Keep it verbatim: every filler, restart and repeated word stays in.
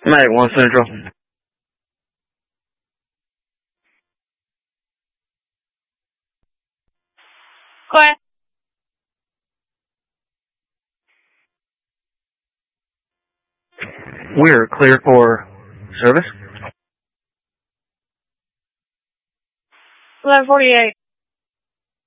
Medic one Central. Go ahead. We're clear for service. eleven forty-eight.